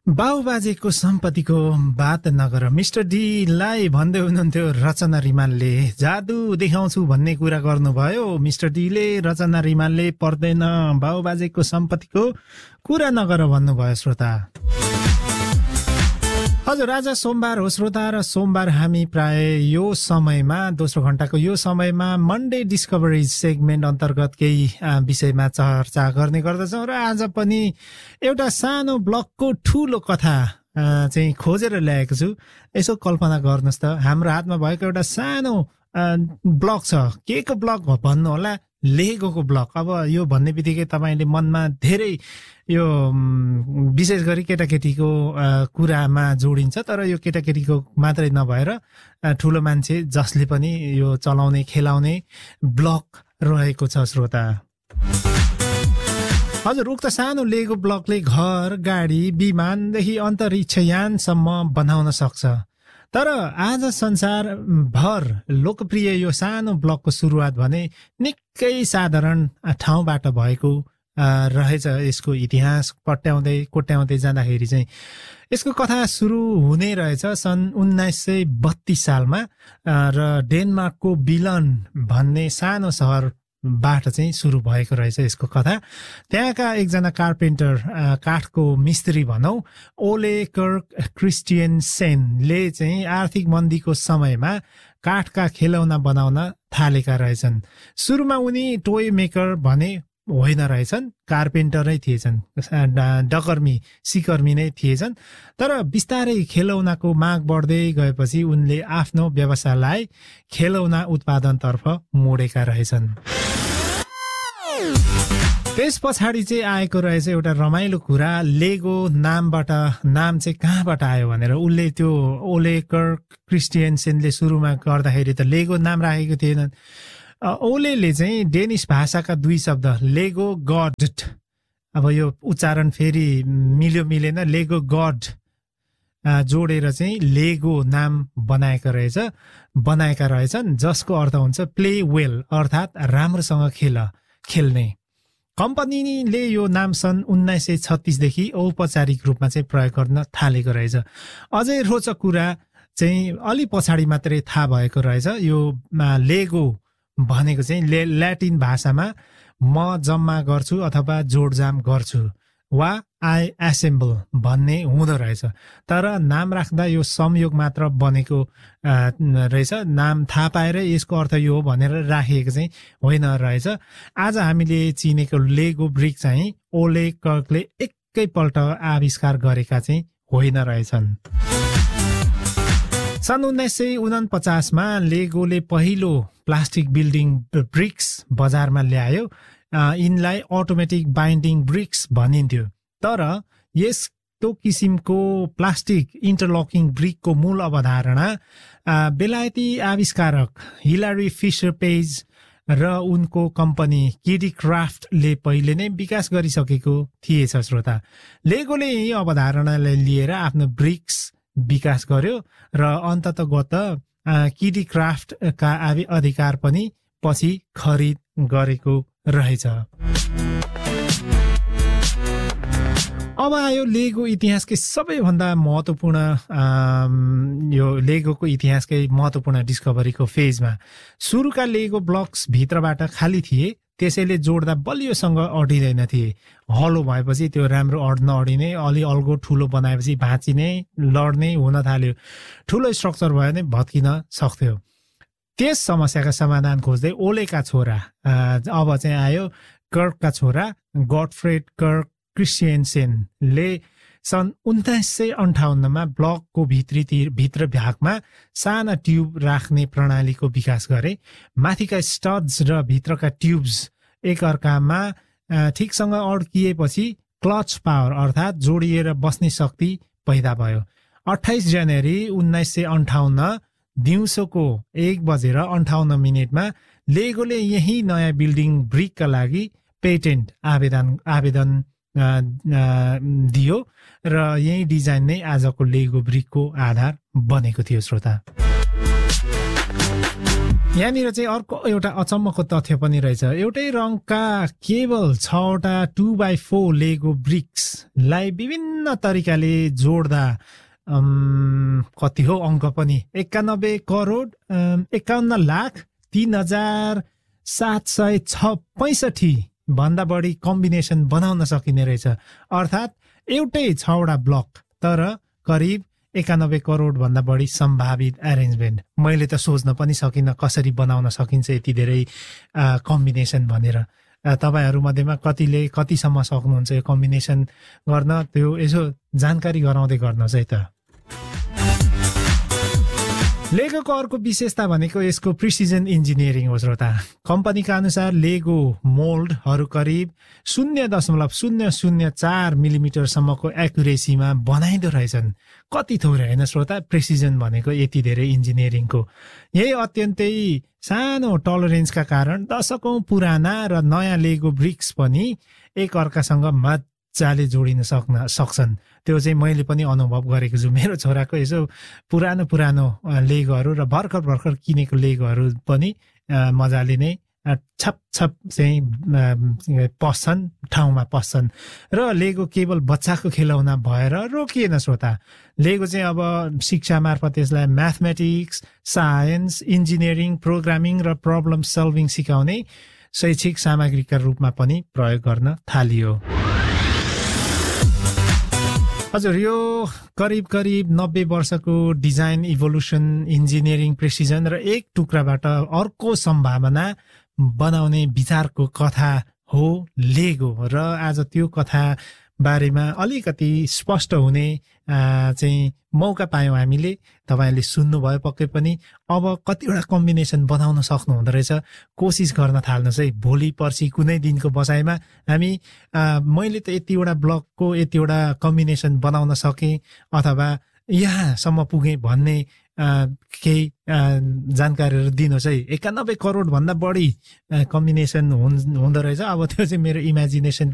बाउबाजेको सम्पत्तिको बात नगर। मिस्टर डीलाई भन्दै हुनुहुन्थ्यो रचना रिमालले जादु देखाउँछु भन्ने कुरा गर्नुभयो। मिस्टर डीले रचना रिमालले पर्दैन बाउबाजेको सम्पत्तिको कुरा नगर भन्नुभयो। श्रोता हजुर, आज सोमबार हो श्रोता, र सोमबार हामी प्राय यो समयमा दोस्रो घण्टाको यो समयमा मन्डे डिस्कभरिज सेगमेन्ट अन्तर्गत केही विषयमा चर्चा गर्ने गर्दछौँ। र आज पनि एउटा सानो ब्लकको ठुलो कथा चाहिँ खोजेर ल्याएको छु। यसो कल्पना गर्नुहोस् त, हाम्रो हातमा भएको एउटा सानो ब्लक छ। के को ब्लक भन्नु होला? लेगोको ब्लक। अब यो भन्ने बित्तिकै तपाईँले मनमा धेरै यो विशेष गरी केटाकेटीको कुरामा जोडिन्छ, तर यो केटाकेटीको मात्रै नभएर ठुलो मान्छे जसले पनि यो चलाउने खेलाउने ब्लक रहेको छ। श्रोता हजुर, उक्त सानो लेगो ब्लकले घर, गाडी, विमानदेखि अन्तरिक्ष यानसम्म बनाउन सक्छ। तर आज संसारभर लोकप्रिय यो सानो ब्लकको सुरुवात भने निकै साधारण ठाउँबाट भएको रहेछ। यसको इतिहास कोट्याउँदै जाँदाखेरि चाहिँ यसको कथा सुरु हुने रहेछ सन् 1932 सालमा र डेनमार्कको बिलन भन्ने सानो सहरबाट चाहिँ सुरु भएको रहेछ यसको कथा। त्यहाँका एकजना कार्पेन्टर, काठको मिस्त्री भनौँ, ओले कर्क क्रिस्टियनसेनले चाहिँ आर्थिक मन्दीको समयमा काठका खेलौना बनाउन थालेका रहेछन्। सुरुमा उनी टोय मेकर भने होइन रहेछन्, कार्पेन्टरै थिएछन्, डकर्मी सिकर्मी नै थिएछन्। तर बिस्तारै खेलौनाको माग बढ्दै गएपछि उनले आफ्नो व्यवसायलाई खेलौना उत्पादनतर्फ मोडेका रहेछन्। त्यस पछाडि चाहिँ आएको रहेछ एउटा रमाइलो कुरा। लेगो नाम चाहिँ कहाँबाट आयो भनेर उसले त्यो ओले कर्क क्रिस्टियनसेनले सुरुमा गर्दाखेरि त लेगो नाम राखेको थिएनन्। ओलेले चाहिँ डेनिस भाषाका दुई शब्द लेगो गड, अब यो उच्चारण फेरि मिलेन, लेगो गड जोडेर चाहिँ लेगो नाम बनाएका रहेछन्, जसको अर्थ हुन्छ प्ले वेल, अर्थात् राम्रोसँग खेल्ने। कम्पनीले यो नाम सन् 1936 देखि औपचारिक रूपमा चाहिँ प्रयोग गर्न थालेको रहेछ। अझै रोचक कुरा चाहिँ अलि पछाडि मात्रै थाहा भएको रहेछ। यो लेगो भनेको चाहिँ ल्याटिन भाषामा म जम्मा गर्छु अथवा जोडजाम गर्छु वा आई एसेम्बल भन्ने हुँदो रहेछ। तर नाम राख्दा यो संयोग मात्र बनेको रहेछ। नाम थाहा पाएर यसको अर्थ यो हो भनेर राखिएको चाहिँ होइन रहेछ। आज हामीले चिनेको लेगो ब्रिक चाहिँ ओले कर्कले एकैपल्ट आविष्कार गरेका चाहिँ होइन रहेछन्। सन् 1949 मा लेगोले पहिलो प्लास्टिक बिल्डिङ ब्रिक्स बजारमा ल्यायो। यिनलाई अटोमेटिक बाइन्डिङ ब्रिक्स भनिन्थ्यो। तर यस्तो किसिमको प्लास्टिक इन्टरलकिङ ब्रिकको मूल अवधारणा बेलायती आविष्कारक हिलारी फिशर पेज र उनको कम्पनी किडी क्राफ्टले पहिले नै विकास गरिसकेको थिएछ। श्रोता, लेगोले यही अवधारणालाई लिएर आफ्नो ब्रिक्स विकास गर्यो र अन्ततगत किडी क्राफ्टका अधिकार पनि पछि खरिद गरेको रहेछ। अब आयो लेगो इतिहासकै सबैभन्दा महत्त्वपूर्ण यो लेगोको इतिहासकै महत्त्वपूर्ण डिस्कभरीको फेजमा। सुरुका लेगो ब्लक्स भित्रबाट खाली थिए, त्यसैले जोड्दा बलियोसँग अडिँदैन थिए। हलो भएपछि त्यो राम्रो नअडिने, अलि अल्गो ठुलो बनाएपछि भाँचिने, लड्ने हुन थाल्यो। ठुलो स्ट्रक्चर भयो भने भत्किन सक्थ्यो। त्यस समस्याका समाधान खोज्दै ओलेका छोरा, अब चाहिँ आयो कर्कका छोरा गडफ्रेड कर्क क्रिस्टियनसेनले सन् 1958 मा ब्लकको भित्र भागमा साना ट्युब राख्ने प्रणालीको विकास गरे। माथिका स्टड्स र भित्रका ट्युब्स एकअर्कामा ठिकसँग अड्किएपछि क्लच पावर अर्थात् जोडिएर बस्ने शक्ति पैदा भयो। 28 जनवरी 1958 दिउँसोको 1:58 लेगोले यही नयाँ बिल्डिङ ब्रिकका लागि पेटेन्ट आवेदन दियो र यही डिजाइन नै आजको लेगो ब्रिकको आधार बनेको थियो। श्रोता यहाँनिर चाहिँ अर्को एउटा अचम्मको तथ्य पनि रहेछ। एउटै रङका केवल 6वटा 2x4 लेगो ब्रिक्सलाई विभिन्न तरिकाले जोड्दा कति हो अङ्क पनि 91 करोड 51,03,765 भन्दा बढी कम्बिनेसन बनाउन सकिने रहेछ। अर्थात् एउटै 6वटा ब्लक तर करिब 91 करोड भन्दा बढी सम्भावित एरेन्जमेन्ट। मैले त सोच्न पनि सकिनँ कसरी बनाउन सकिन्छ यति धेरै कम्बिनेसन भनेर। तपाईहरु मध्येमा कतिले कतिसम्म सक्नुहुन्छ यो कम्बिनेसन गर्न, त्यो यसो जानकारी गराउँदै गर्नुहोस् है त। लेगोको अर्को विशेषता भनेको यसको प्रिसिजन इन्जिनियरिङ हो श्रोता। कम्पनीका अनुसार लेगो मोल्डहरू करिब 0.004 मिलिमिटरसम्मको एक्युरेसीमा बनाइदो रहेछन्। कति थोरै हैन श्रोता, प्रिसिजन भनेको यति धेरै इन्जिनियरिङको। यही अत्यन्तै सानो टलरेन्सका कारण दशकौं पुराना र नयाँ लेगो ब्रिक्स पनि एक अर्कासँग मजाले जोडिन सक्छन्। त्यो चाहिँ मैले पनि अनुभव गरेको छु। मेरो छोराको यसो पुरानो लेगोहरू र भर्खर किनेको लेगोहरू पनि मजाले नै छप चाहिँ पस्छन्, ठाउँमा पस्छन्। र लेगो केवल बच्चाको खेलौना भएर रोकिएन श्रोता। लेगो चाहिँ अब शिक्षा मार्फत यसलाई म्याथमेटिक्स, साइन्स, इन्जिनियरिङ, प्रोग्रामिङ र प्रब्लम सल्भिङ सिकाउने शैक्षिक सामग्रीका रूपमा पनि प्रयोग गर्न थालियो। हजुर, यो करिब 90 वर्षको डिजाइन इभोल्युसन, इन्जिनियरिङ प्रेसिजन र एक टुक्राबाट अर्को सम्भावना बनाउने विचारको कथा हो लेगो। र आज त्यो कथा बारेमा अलिकति स्पष्ट हुने चाहिँ मौका पायौँ हामीले। तपाईहरुले सुन्नुभयो पक्कै पनि। अब कतिवटा कम्बिनेसन बनाउन सक्नुहुँदो रहेछ, कोसिस गर्न थाल्नुहोस् है। भोलि पर्सि कुनै दिनको बसाइमा हामी मैले त यतिवटा ब्लकको यतिवटा कम्बिनेसन बनाउन सकेँ अथवा यहाँसम्म पुगेँ भन्ने केही जानकारीहरू दिनुहोस् है। 91 करोड भन्दा बढी कम्बिनेसन हुँदो रहेछ। अब त्यो चाहिँ मेरो इमेजिनेसनको